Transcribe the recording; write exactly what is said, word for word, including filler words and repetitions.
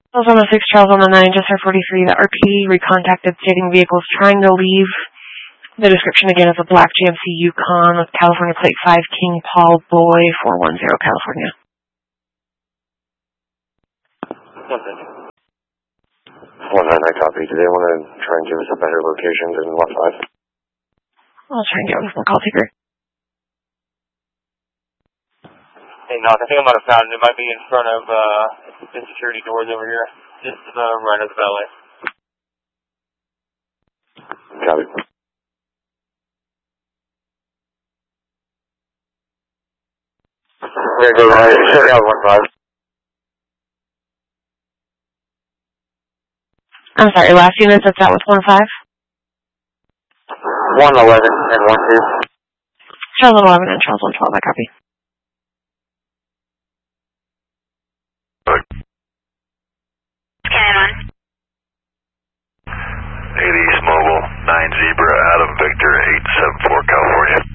Charles on the six, Charles on the nine, just our forty-three. The R P D recontacted stating vehicles trying to leave. The description again is a black G M C Yukon with California plate five, King Paul Boy, four one zero, California. one nine, I copy. Do they want to try and give us a better location than one five? I'll try and get with my call taker. Hey, no, I think I might have found it. It might be in front of uh, the security doors over here, just to the right of the valet. Copy. We're going to go right. Check out one five. I'm sorry, last unit that's out with one five? one eleven and one two. Charles on eleven and Charles on twelve, I copy. eight East Mobile, nine Zebra, Adam Victor, eight seven four, California.